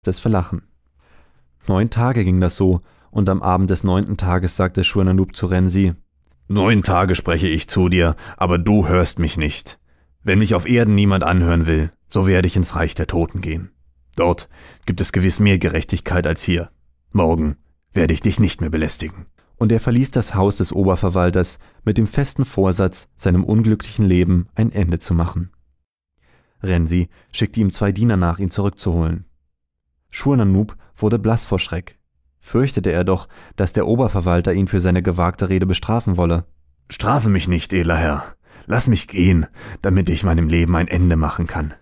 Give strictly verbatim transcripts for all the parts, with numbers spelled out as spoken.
des Verlachen. Neun Tage ging das so, und am Abend des neunten Tages sagte Shurnanub zu Rensi: »Neun Tage spreche ich zu dir, aber du hörst mich nicht. Wenn mich auf Erden niemand anhören will, so werde ich ins Reich der Toten gehen. Dort gibt es gewiss mehr Gerechtigkeit als hier. Morgen werde ich dich nicht mehr belästigen.« Und er verließ das Haus des Oberverwalters mit dem festen Vorsatz, seinem unglücklichen Leben ein Ende zu machen. Rensi schickte ihm zwei Diener nach, ihn zurückzuholen. Shurnanub wurde blass vor Schreck. Fürchtete er doch, dass der Oberverwalter ihn für seine gewagte Rede bestrafen wolle. »Strafe mich nicht, edler Herr. Lass mich gehen, damit ich meinem Leben ein Ende machen kann.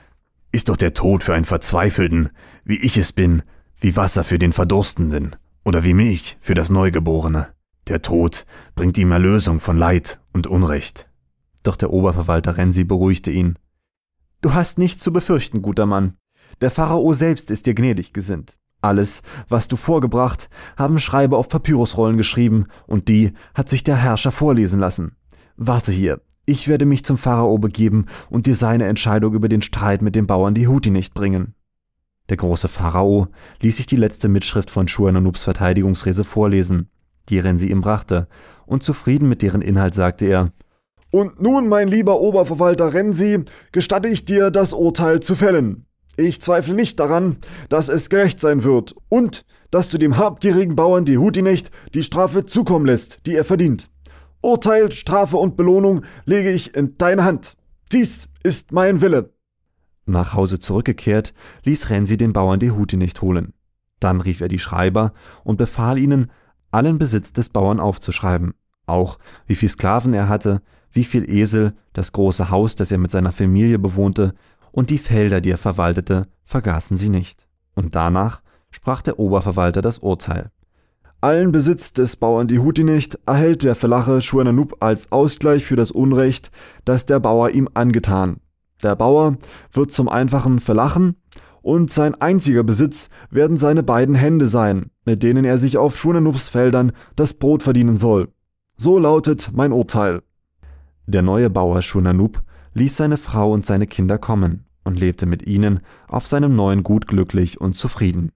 Ist doch der Tod für einen Verzweifelten, wie ich es bin, wie Wasser für den Verdurstenden oder wie Milch für das Neugeborene. Der Tod bringt ihm Erlösung von Leid und Unrecht.« Doch der Oberverwalter Rensi beruhigte ihn. »Du hast nichts zu befürchten, guter Mann. Der Pharao selbst ist dir gnädig gesinnt. Alles, was du vorgebracht, haben Schreiber auf Papyrusrollen geschrieben, und die hat sich der Herrscher vorlesen lassen. Warte hier, ich werde mich zum Pharao begeben und dir seine Entscheidung über den Streit mit den Bauern die Huti nicht bringen.« Der große Pharao ließ sich die letzte Mitschrift von Shurnanubs Verteidigungsrede vorlesen, die Rensi ihm brachte, und zufrieden mit deren Inhalt sagte er: »Und nun, mein lieber Oberverwalter Rensi, gestatte ich dir, das Urteil zu fällen. Ich zweifle nicht daran, dass es gerecht sein wird und dass du dem habgierigen Bauern die Hutinecht die Strafe zukommen lässt, die er verdient. Urteil, Strafe und Belohnung lege ich in deine Hand. Dies ist mein Wille.« Nach Hause zurückgekehrt, ließ Rensi den Bauern die Hutinecht holen. Dann rief er die Schreiber und befahl ihnen, allen Besitz des Bauern aufzuschreiben, auch wie viel Sklaven er hatte, wie viel Esel, das große Haus, das er mit seiner Familie bewohnte, und die Felder, die er verwaltete, vergaßen sie nicht. Und danach sprach der Oberverwalter das Urteil: »Allen Besitz des Bauern die Hutinecht erhält der Verlache Shurnanub als Ausgleich für das Unrecht, das der Bauer ihm angetan. Der Bauer wird zum einfachen Verlachen, und sein einziger Besitz werden seine beiden Hände sein, mit denen er sich auf Shurnanubs Feldern das Brot verdienen soll. So lautet mein Urteil.« Der neue Bauer Shurnanub ließ seine Frau und seine Kinder kommen und lebte mit ihnen auf seinem neuen Gut glücklich und zufrieden.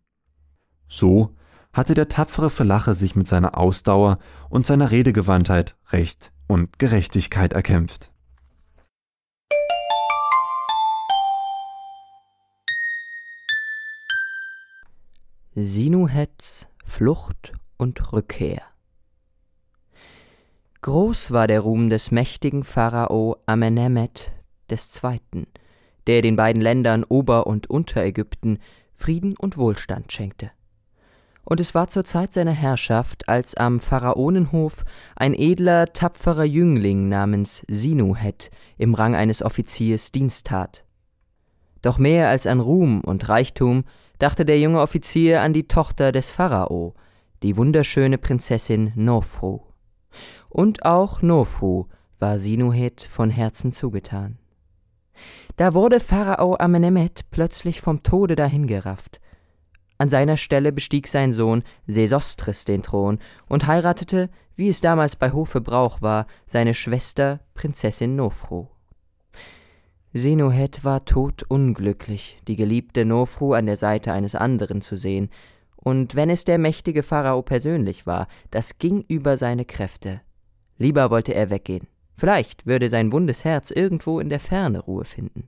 So hatte der tapfere Verlache sich mit seiner Ausdauer und seiner Redegewandtheit Recht und Gerechtigkeit erkämpft. Sinuhets Flucht und Rückkehr. Groß war der Ruhm des mächtigen Pharao Amenemhet des Zweiten, der den beiden Ländern Ober- und Unterägypten Frieden und Wohlstand schenkte. Und es war zur Zeit seiner Herrschaft, als am Pharaonenhof ein edler, tapferer Jüngling namens Sinuhet im Rang eines Offiziers Dienst tat. Doch mehr als an Ruhm und Reichtum dachte der junge Offizier an die Tochter des Pharao, die wunderschöne Prinzessin Nofru. Und auch Nofru war Sinuhet von Herzen zugetan. Da wurde Pharao Amenemhet plötzlich vom Tode dahingerafft. An seiner Stelle bestieg sein Sohn Sesostris den Thron und heiratete, wie es damals bei Hofe Brauch war, seine Schwester Prinzessin Nofru. Sinuhet war todunglücklich, die geliebte Nofru an der Seite eines anderen zu sehen, und wenn es der mächtige Pharao persönlich war, das ging über seine Kräfte. Lieber wollte er weggehen. Vielleicht würde sein wundes Herz irgendwo in der Ferne Ruhe finden.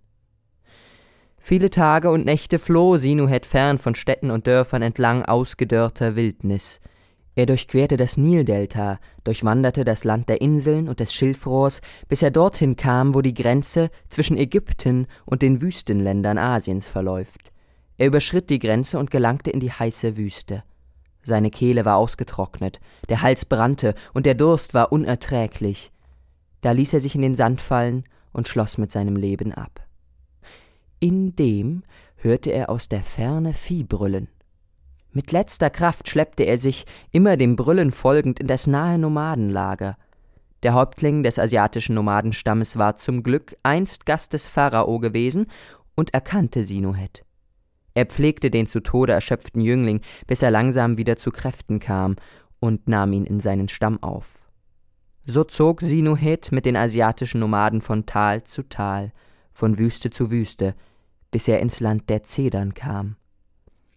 Viele Tage und Nächte floh Sinuhet fern von Städten und Dörfern entlang ausgedörrter Wildnis. Er durchquerte das Nildelta, durchwanderte das Land der Inseln und des Schilfrohrs, bis er dorthin kam, wo die Grenze zwischen Ägypten und den Wüstenländern Asiens verläuft. Er überschritt die Grenze und gelangte in die heiße Wüste. Seine Kehle war ausgetrocknet, der Hals brannte und der Durst war unerträglich. Da ließ er sich in den Sand fallen und schloss mit seinem Leben ab. Indem hörte er aus der Ferne Vieh brüllen. Mit letzter Kraft schleppte er sich, immer dem Brüllen folgend, in das nahe Nomadenlager. Der Häuptling des asiatischen Nomadenstammes war zum Glück einst Gast des Pharao gewesen und erkannte Sinuhet. Er pflegte den zu Tode erschöpften Jüngling, bis er langsam wieder zu Kräften kam, und nahm ihn in seinen Stamm auf. So zog Sinuhet mit den asiatischen Nomaden von Tal zu Tal, von Wüste zu Wüste, bis er ins Land der Zedern kam.